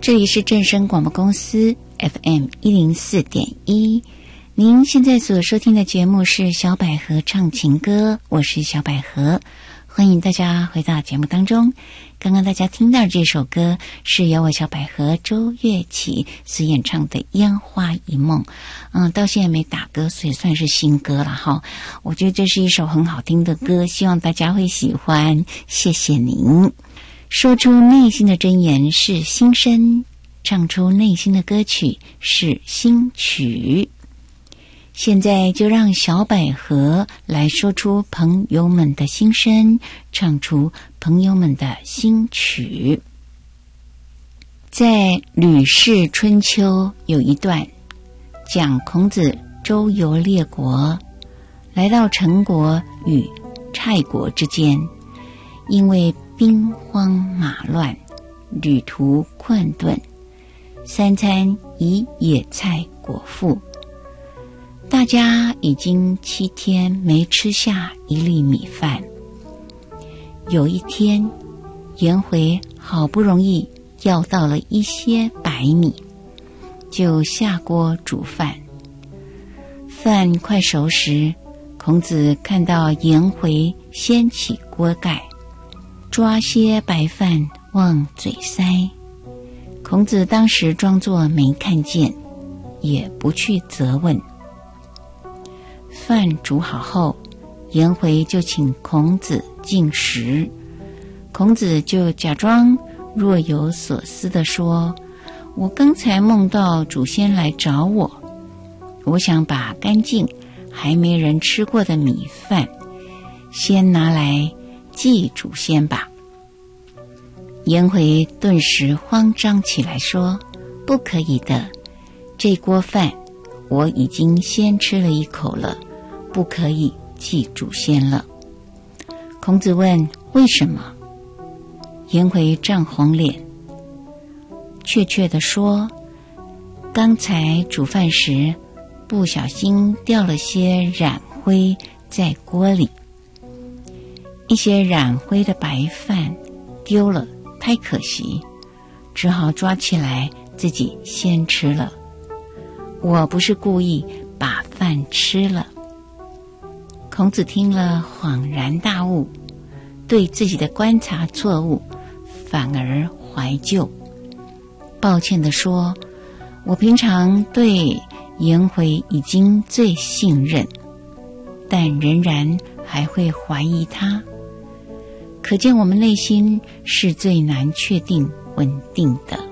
这里是正声广播公司 FM 104.1，您现在所收听的节目是小百合唱情歌，我是小百合，欢迎大家回到节目当中。刚刚大家听到这首歌是由我小百合周月琪所演唱的《烟花一梦》，到现在没打歌，所以算是新歌了哈。我觉得这是一首很好听的歌，希望大家会喜欢，谢谢您。说出内心的真言是心声，唱出内心的歌曲是新曲。现在就让小百合来说出朋友们的心声，唱出朋友们的新曲。在《吕氏春秋》有一段讲孔子周游列国，来到陈国与蔡国之间，因为兵荒马乱，旅途困顿，三餐以野菜果腹，大家已经7天没吃下一粒米饭。有一天，颜回好不容易要到了一些白米，就下锅煮饭。饭快熟时，孔子看到颜回掀起锅盖，抓些白饭往嘴塞。孔子当时装作没看见，也不去责问。饭煮好后，颜回就请孔子进食，孔子就假装若有所思地说：我刚才梦到祖先来找我，我想把干净还没人吃过的米饭先拿来祭祖先吧。颜回顿时慌张起来说：不可以的，这锅饭我已经先吃了一口了，不可以祭祖先了。孔子问：为什么？颜回涨红脸，确切地说：刚才煮饭时不小心掉了些染灰在锅里，一些染灰的白饭丢了，太可惜，只好抓起来自己先吃了。我不是故意把饭吃了。孔子听了恍然大悟，对自己的观察错误反而怀旧，抱歉地说：我平常对颜回已经最信任，但仍然还会怀疑他。可见我们内心是最难确定稳定的。